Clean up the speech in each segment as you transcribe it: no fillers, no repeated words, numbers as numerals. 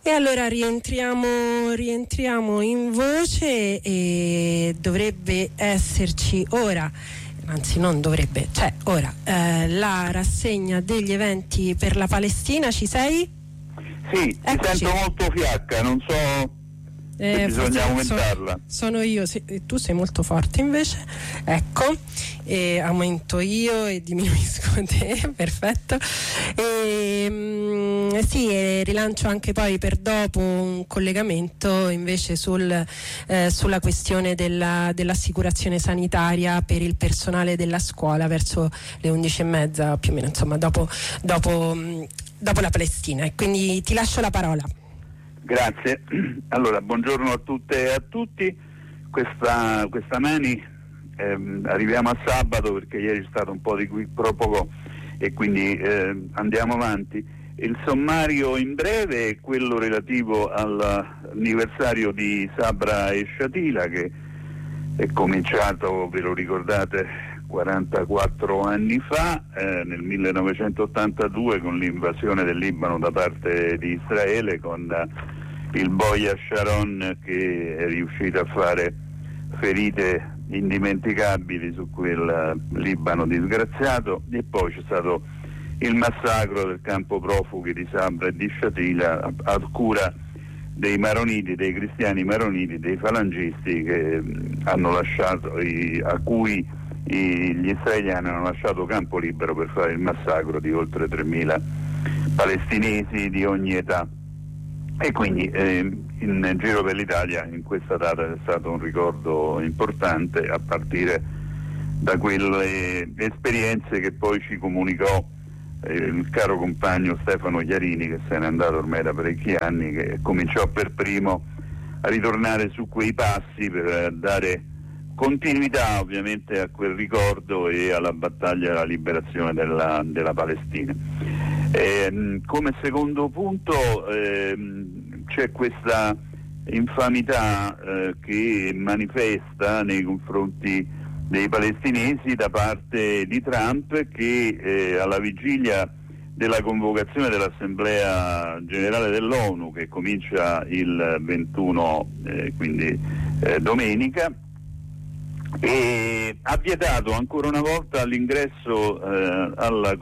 E allora rientriamo in voce e dovrebbe esserci ora, anzi non dovrebbe, c'è ora la rassegna degli eventi per la Palestina. Ci sei? Sì, Eccoci. ti sento molto fiacca, non so se bisogna aumentarla. Sono io, tu sei molto forte invece, ecco, aumento io e diminuisco te, perfetto. Sì, rilancio anche poi per dopo un collegamento invece sulla questione dell'assicurazione sanitaria per il personale della scuola verso le 11:30 più o meno, insomma dopo la Palestina, e quindi ti lascio la parola. Grazie. Allora, buongiorno a tutte e a tutti. Questa mani arriviamo a sabato perché ieri c'è stato un po' di qui pro poco e quindi andiamo avanti. Il sommario in breve è quello relativo all'anniversario di Sabra e Shatila, che è cominciato, ve lo ricordate, 44 anni fa, nel 1982, con l'invasione del Libano da parte di Israele, con il boia Sharon che è riuscito a fare ferite indimenticabili su quel Libano disgraziato, e poi c'è stato il massacro del campo profughi di Sabra e di Shatila a cura dei maroniti, dei cristiani maroniti, dei falangisti che hanno lasciato, a cui gli israeliani hanno lasciato campo libero per fare il massacro di oltre 3.000 palestinesi di ogni età. E quindi in giro per l'Italia in questa data è stato un ricordo importante, a partire da quelle esperienze che poi ci comunicò il caro compagno Stefano Chiarini, che se n'è andato ormai da parecchi anni, che cominciò per primo a ritornare su quei passi per dare continuità ovviamente a quel ricordo e alla battaglia della liberazione della Palestina. Come secondo punto c'è questa infamità che manifesta nei confronti dei palestinesi da parte di Trump, che alla vigilia della convocazione dell'Assemblea Generale dell'ONU, che comincia il 21, quindi domenica, ha vietato ancora una volta l'ingresso alla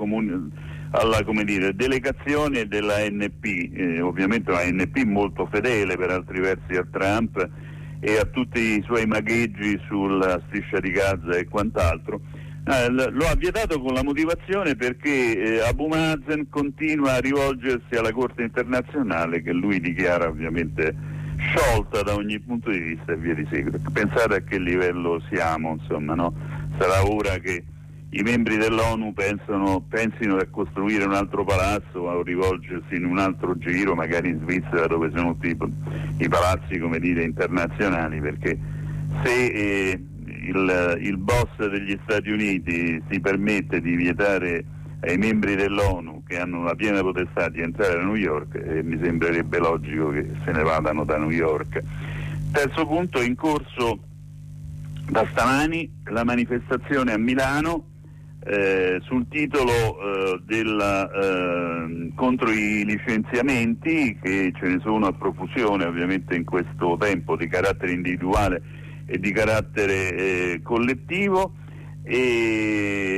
delegazione della ANP, ovviamente una ANP molto fedele per altri versi a Trump e a tutti i suoi magheggi sulla striscia di Gaza e quant'altro. Lo ha vietato con la motivazione perché Abu Mazen continua a rivolgersi alla Corte internazionale, che lui dichiara ovviamente sciolta da ogni punto di vista e via di seguito. Pensate a che livello siamo, insomma, no? Sarà ora che i membri dell'ONU pensino a costruire un altro palazzo o a rivolgersi in un altro giro, magari in Svizzera, dove sono tutti i palazzi, come dire, internazionali, perché se il boss degli Stati Uniti si permette di vietare ai membri dell'ONU, che hanno la piena potestà di entrare a New York, mi sembrerebbe logico che se ne vadano da New York. Terzo punto, in corso da stamani la manifestazione a Milano sul titolo contro i licenziamenti, che ce ne sono a profusione ovviamente in questo tempo, di carattere individuale e di carattere collettivo, e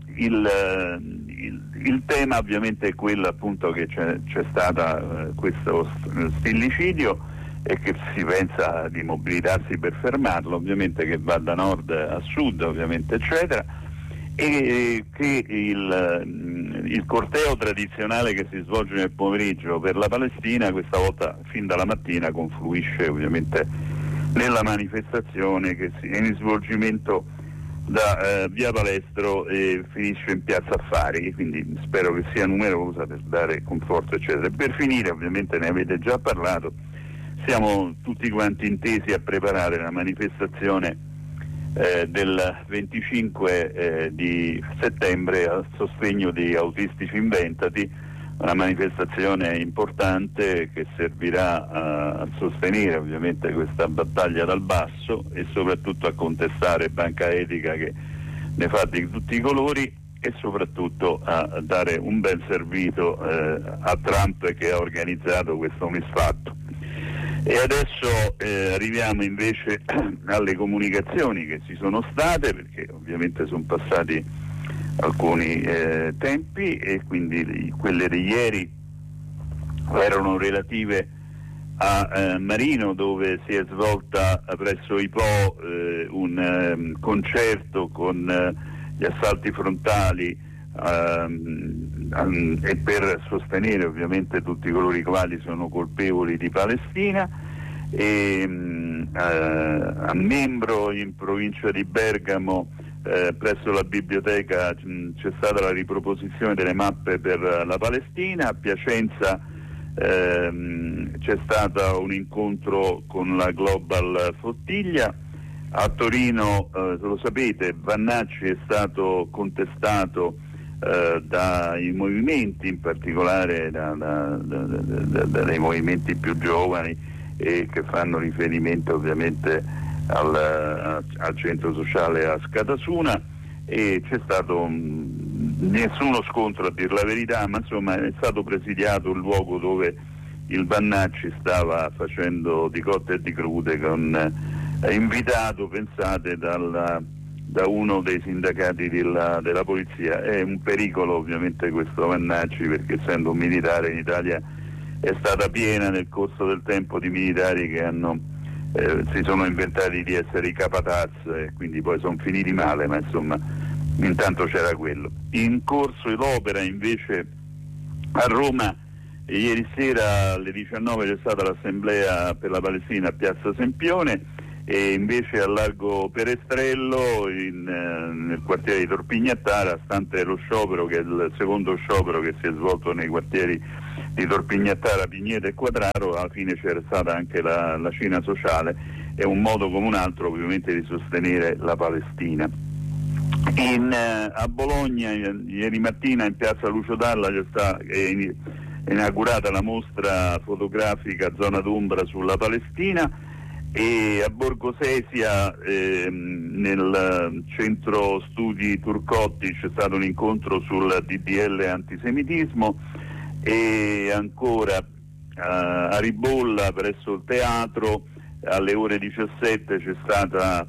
il tema ovviamente è quello appunto che c'è stata questo stillicidio e che si pensa di mobilitarsi per fermarlo, ovviamente, che va da nord a sud ovviamente, eccetera, e che il corteo tradizionale che si svolge nel pomeriggio per la Palestina questa volta fin dalla mattina confluisce ovviamente nella manifestazione che è in svolgimento da via Palestro e finisce in piazza Affari, quindi spero che sia numerosa per dare conforto, eccetera. Per finire, ovviamente ne avete già parlato, siamo tutti quanti intesi a preparare la manifestazione del 25 di settembre a sostegno di Autistici Inventati, una manifestazione importante che servirà a sostenere ovviamente questa battaglia dal basso e soprattutto a contestare Banca Etica, che ne fa di tutti i colori, e soprattutto a dare un bel servito a Trump, che ha organizzato questo misfatto. E adesso arriviamo invece alle comunicazioni che ci sono state, perché ovviamente sono passati alcuni tempi, e quindi quelle di ieri erano relative a Marino, dove si è svolta presso i Po un concerto con gli assalti frontali e per sostenere ovviamente tutti coloro i quali sono colpevoli di Palestina. E a Membro, in provincia di Bergamo, presso la biblioteca c'è stata la riproposizione delle mappe per la Palestina. A Piacenza c'è stato un incontro con la Global Flottiglia. A Torino, lo sapete, Vannacci è stato contestato dai movimenti, in particolare dai movimenti più giovani, e che fanno riferimento ovviamente al centro sociale a Scatasuna, e c'è stato nessuno scontro, a dir la verità, ma insomma è stato presidiato il luogo dove il Vannacci stava facendo di cotte e di crude, invitato, pensate, da uno dei sindacati della polizia. È un pericolo ovviamente questo Vannacci, perché essendo un militare, in Italia è stata piena nel corso del tempo di militari che si sono inventati di essere i capataz, e quindi poi sono finiti male, ma insomma intanto c'era quello. In corso l'opera invece a Roma, ieri sera alle 19 c'è stata l'assemblea per la Palestina a Piazza Sempione, e invece a Largo Perestrello, nel quartiere di Torpignattara, stante lo sciopero, che è il secondo sciopero che si è svolto nei quartieri di Torpignattara, Pigneto e Quadraro, alla fine c'era stata anche la cena sociale. È un modo come un altro ovviamente di sostenere la Palestina. A Bologna ieri mattina in piazza Lucio Dalla è inaugurata la mostra fotografica Zona d'ombra sulla Palestina, e a Borgo Sesia nel centro studi Turcotti c'è stato un incontro sul DDL antisemitismo. E ancora a Ribolla, presso il teatro, alle ore 17 c'è stata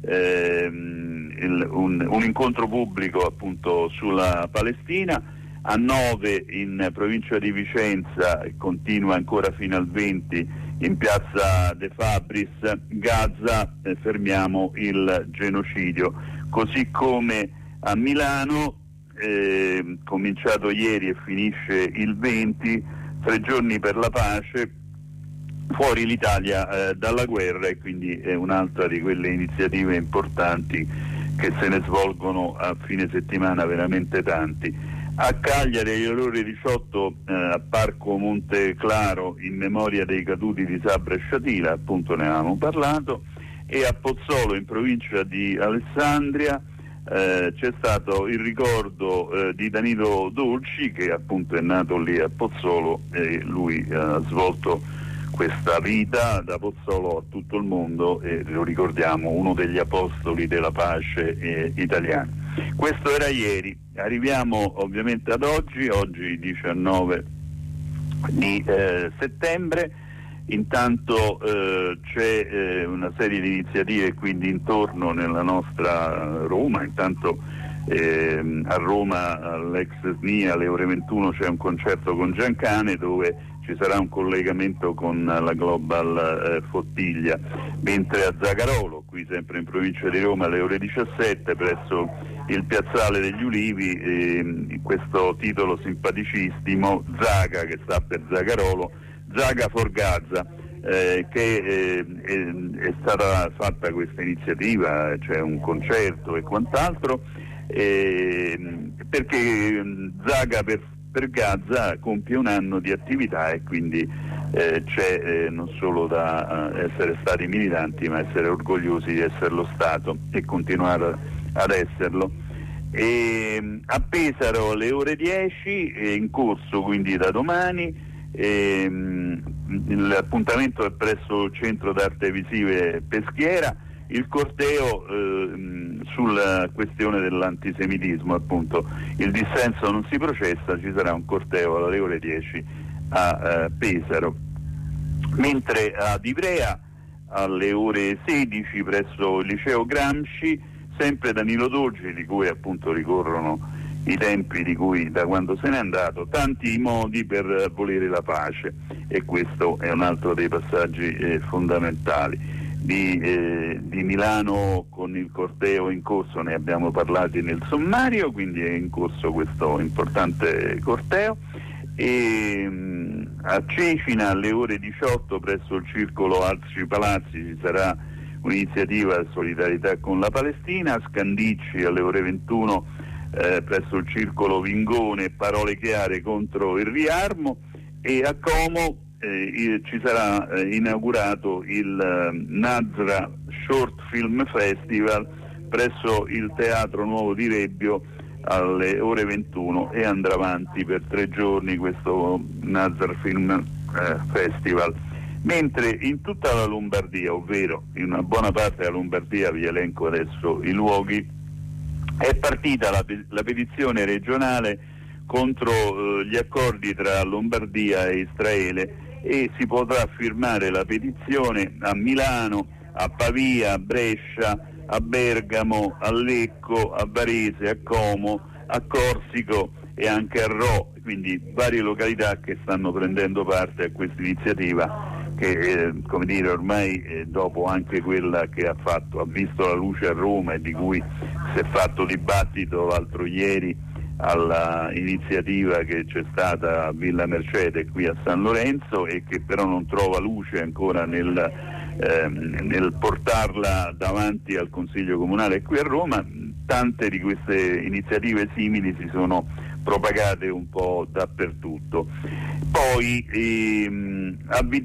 un incontro pubblico appunto sulla Palestina. A 9 in provincia di Vicenza, e continua ancora fino al 20 in piazza De Fabris, Gaza, fermiamo il genocidio. Così come a Milano, cominciato ieri e finisce il 20, 3 giorni per la pace, fuori l'Italia dalla guerra, e quindi è un'altra di quelle iniziative importanti che se ne svolgono a fine settimana, veramente tanti. A Cagliari alle ore 18 a Parco Monte Claro, in memoria dei caduti di Sabra e Sciatila, appunto ne avevamo parlato. E a Pozzolo, in provincia di Alessandria, c'è stato il ricordo di Danilo Dolci, che appunto è nato lì a Pozzolo, e lui ha svolto questa vita da Pozzolo a tutto il mondo, e lo ricordiamo, uno degli apostoli della pace italiana. Questo era ieri. Arriviamo ovviamente ad oggi 19 di settembre. Intanto c'è una serie di iniziative quindi intorno nella nostra Roma. Intanto a Roma, all'ex SNI, alle ore 21 c'è un concerto con Giancane, dove ci sarà un collegamento con la Global Flottiglia, mentre a Zagarolo, qui sempre in provincia di Roma, alle ore 17 presso il piazzale degli Ulivi, questo titolo simpaticissimo, Zaga, che sta per Zagarolo, Zaga for Gaza, che è stata fatta questa iniziativa, c'è un concerto e quant'altro, perché Zaga per Gaza compie un anno di attività, e quindi c'è non solo da essere stati militanti, ma essere orgogliosi di essere lo Stato e continuare ad esserlo. E a Pesaro alle ore 10 è in corso quindi da domani. L'appuntamento è presso il Centro d'Arte Visive Peschiera, il corteo sulla questione dell'antisemitismo, appunto il dissenso non si processa, ci sarà un corteo alle ore 10 a Pesaro, mentre ad Ivrea alle ore 16 presso il liceo Gramsci sempre Danilo Dolci, di cui appunto ricorrono i tempi da quando se n'è andato, tanti modi per volere la pace, e questo è un altro dei passaggi fondamentali. Di Milano con il corteo in corso ne abbiamo parlato nel sommario, quindi è in corso questo importante corteo, e a Cecina alle ore 18 presso il circolo Alci Palazzi ci sarà un'iniziativa di solidarietà con la Palestina. A Scandicci alle ore 21 presso il circolo Vingone parole chiare contro il riarmo, e a Como ci sarà inaugurato il Nazra Short Film Festival presso il Teatro Nuovo di Rebbio alle ore 21, e andrà avanti per 3 giorni questo Nazar Film Festival. Mentre in tutta la Lombardia, ovvero in una buona parte della Lombardia, vi elenco adesso i luoghi, è partita la petizione regionale contro gli accordi tra Lombardia e Israele, e si potrà firmare la petizione a Milano, a Pavia, a Brescia, a Bergamo, a Lecco, a Varese, a Como, a Corsico e anche a Rho, quindi varie località che stanno prendendo parte a questa iniziativa che come dire, ormai dopo anche quella che ha visto la luce a Roma e di cui si è fatto dibattito l'altro ieri alla iniziativa che c'è stata a Villa Mercede qui a San Lorenzo, e che però non trova luce ancora nel portarla davanti al Consiglio Comunale qui a Roma. Tante di queste iniziative simili si sono propagate un po' dappertutto. Poi a